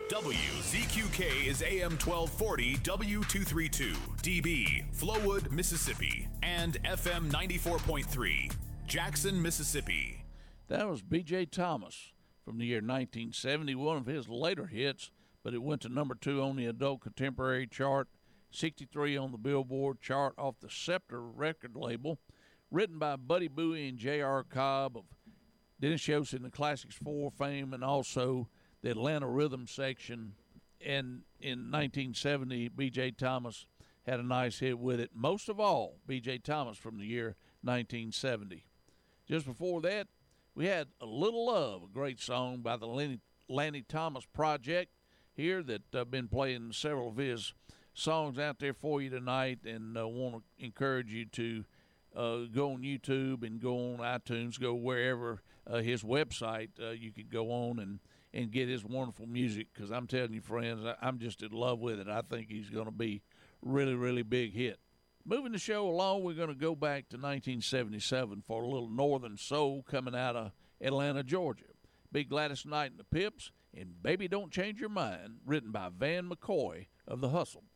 WZQK is AM 1240 W232, DB, Flowood, Mississippi, and FM 94.3, Jackson, Mississippi. That was B.J. Thomas from the year 1970, one of his later hits, but it went to number 2 on the adult contemporary chart, 63 on the Billboard chart off the Scepter record label, written by Buddy Bowie and J.R. Cobb of Dennis Yost in the Classics 4 fame, and also the Atlanta Rhythm section. And in 1970, B.J. Thomas had a nice hit with it. Most of all, B.J. Thomas from the year 1970. Just before that, we had A Little Love, a great song by the Lanny Thomas Project here that I've been playing several of his songs out there for you tonight, and want to encourage you to go on YouTube and go on iTunes, go wherever his website you could go on and get his wonderful music, because I'm telling you, friends, I'm just in love with it. I think he's going to be really, really big hit. Moving the show along, we're going to go back to 1977 for a little Northern Soul coming out of Atlanta, Georgia. Big Gladys Knight and the Pips, and Baby Don't Change Your Mind, written by Van McCoy of The Hustle.